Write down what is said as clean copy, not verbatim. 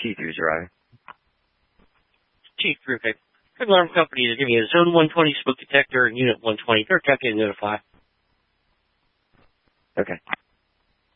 T3's arriving. T3, okay. Quick alarm company is giving you a Zone 120 smoke detector and Unit 120. They're calculating to notify. Okay.